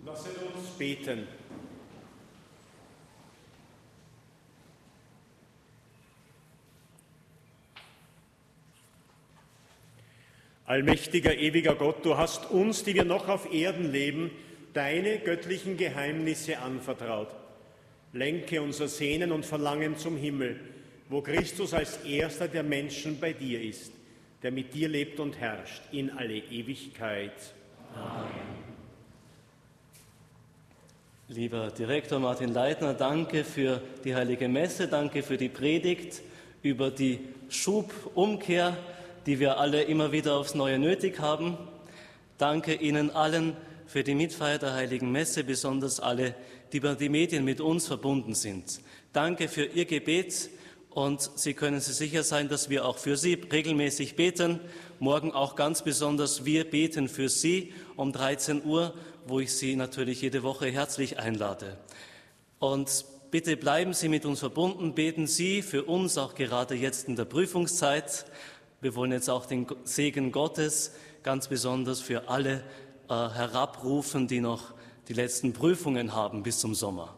Lasset uns beten. Allmächtiger, ewiger Gott, du hast uns, die wir noch auf Erden leben, deine göttlichen Geheimnisse anvertraut. Lenke unser Sehnen und Verlangen zum Himmel, wo Christus als erster der Menschen bei dir ist, der mit dir lebt und herrscht in alle Ewigkeit. Amen. Lieber Direktor Martin Leitner, danke für die Heilige Messe, danke für die Predigt über die Schubumkehr, die wir alle immer wieder aufs Neue nötig haben. Danke Ihnen allen für die Mitfeier der Heiligen Messe, besonders alle, die über die Medien mit uns verbunden sind. Danke für Ihr Gebet und Sie können sich sicher sein, dass wir auch für Sie regelmäßig beten. Morgen auch ganz besonders, wir beten für Sie um 13 Uhr, wo ich Sie natürlich jede Woche herzlich einlade. Und bitte bleiben Sie mit uns verbunden, beten Sie für uns auch gerade jetzt in der Prüfungszeit. Wir wollen jetzt auch den Segen Gottes ganz besonders für alle herabrufen, die noch die letzten Prüfungen haben bis zum Sommer.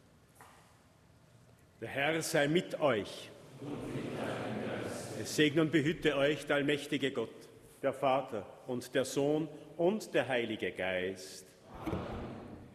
Der Herr sei mit euch. Es segne und behüte euch der allmächtige Gott, der Vater und der Sohn und der Heilige Geist.